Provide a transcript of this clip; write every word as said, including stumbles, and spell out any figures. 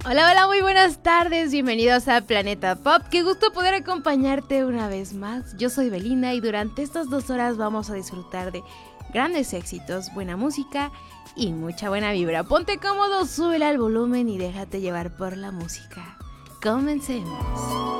Hola, hola, muy buenas tardes, bienvenidos a Planeta Pop, qué gusto poder acompañarte una vez más. Yo soy Belinda y durante estas dos horas vamos a disfrutar de grandes éxitos, buena música y mucha buena vibra. Ponte cómodo, súbela al volumen y déjate llevar por la música. Comencemos.